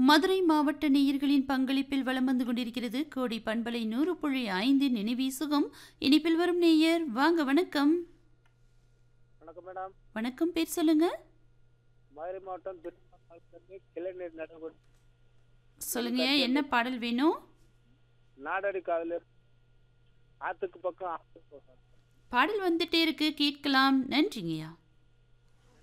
மதுரை மாவட்ட நேயர்களின் பங்களிப்பில் வலம் வந்து கொண்டிருக்கிறது கோடி பண்பலை 100.5 நினைவி சுகம். இனிப்பில் வரும் நேயர் வாங்க. வணக்கம். வணக்கம் மேடம். வணக்கம், பேர் சொல்லுங்க. மதுரை மாவட்டம் கிளைநீர் நடுவு சொல்லுங்க, என்ன பாடல் வேணும்? நாடடி காதல ஆத்துக்கு பக்கம் ஆத்துக்கு பக்கம். பாடல் வந்துட்டே இருக்கு, கேட்கலாம். நன்றிங்கய்யா.